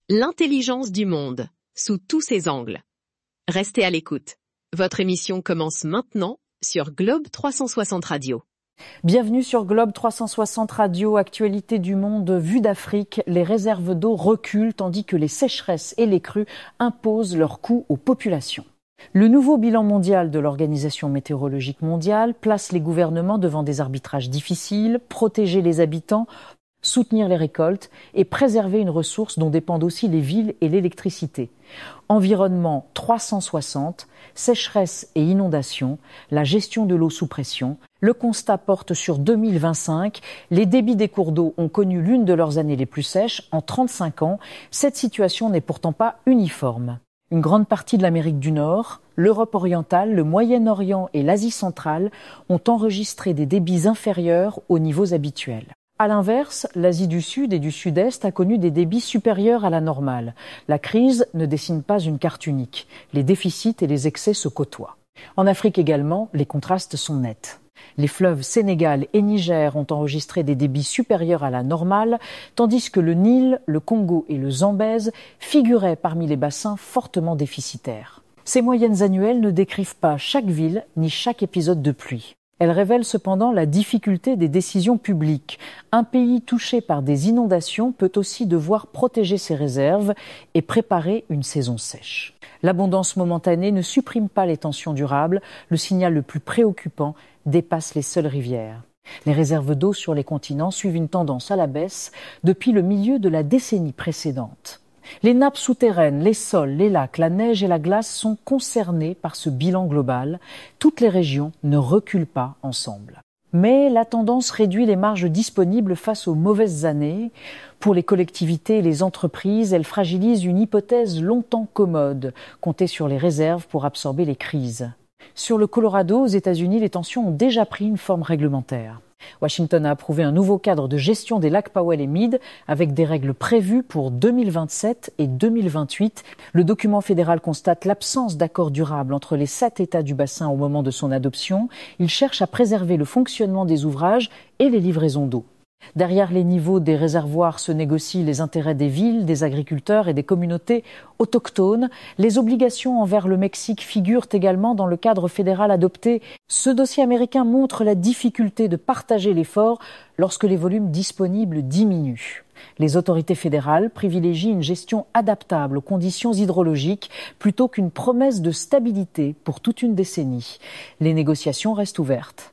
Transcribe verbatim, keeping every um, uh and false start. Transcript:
L'intelligence du monde, sous tous ses angles. Restez à l'écoute. Votre émission commence maintenant sur Globe trois cent soixante Radio. Bienvenue sur Globe trois cent soixante Radio, actualité du monde vue d'Afrique. Les réserves d'eau reculent tandis que les sécheresses et les crues imposent leurs coûts aux populations. Le nouveau bilan mondial de l'Organisation météorologique mondiale place les gouvernements devant des arbitrages difficiles, protéger les habitants, soutenir les récoltes et préserver une ressource dont dépendent aussi les villes et l'électricité. Environnement trois cent soixante, sécheresse et inondations, la gestion de l'eau sous pression. Le constat porte sur deux mille vingt-cinq. Les débits des cours d'eau ont connu l'une de leurs années les plus sèches en trente-cinq ans. Cette situation n'est pourtant pas uniforme. Une grande partie de l'Amérique du Nord, l'Europe orientale, le Moyen-Orient et l'Asie centrale ont enregistré des débits inférieurs aux niveaux habituels. À l'inverse, l'Asie du Sud et du Sud-Est a connu des débits supérieurs à la normale. La crise ne dessine pas une carte unique. Les déficits et les excès se côtoient. En Afrique également, les contrastes sont nets. Les fleuves Sénégal et Niger ont enregistré des débits supérieurs à la normale, tandis que le Nil, le Congo et le Zambèze figuraient parmi les bassins fortement déficitaires. Ces moyennes annuelles ne décrivent pas chaque ville ni chaque épisode de pluie. Elles révèlent cependant la difficulté des décisions publiques. Un pays touché par des inondations peut aussi devoir protéger ses réserves et préparer une saison sèche. L'abondance momentanée ne supprime pas les tensions durables. Le signal le plus préoccupant dépasse les seules rivières. Les réserves d'eau sur les continents suivent une tendance à la baisse depuis le milieu de la décennie précédente. Les nappes souterraines, les sols, les lacs, la neige et la glace sont concernés par ce bilan global. Toutes les régions ne reculent pas ensemble. Mais la tendance réduit les marges disponibles face aux mauvaises années. Pour les collectivités et les entreprises, elle fragilise une hypothèse longtemps commode, compter sur les réserves pour absorber les crises. Sur le Colorado, aux États-Unis, les tensions ont déjà pris une forme réglementaire. Washington a approuvé un nouveau cadre de gestion des lacs Powell et Meade avec des règles prévues pour deux mille vingt-sept et deux mille vingt-huit. Le document fédéral constate l'absence d'accord durable entre les sept États du bassin au moment de son adoption. Il cherche à préserver le fonctionnement des ouvrages et les livraisons d'eau. Derrière les niveaux des réservoirs se négocient les intérêts des villes, des agriculteurs et des communautés autochtones. Les obligations envers le Mexique figurent également dans le cadre fédéral adopté. Ce dossier américain montre la difficulté de partager l'effort lorsque les volumes disponibles diminuent. Les autorités fédérales privilégient une gestion adaptable aux conditions hydrologiques plutôt qu'une promesse de stabilité pour toute une décennie. Les négociations restent ouvertes.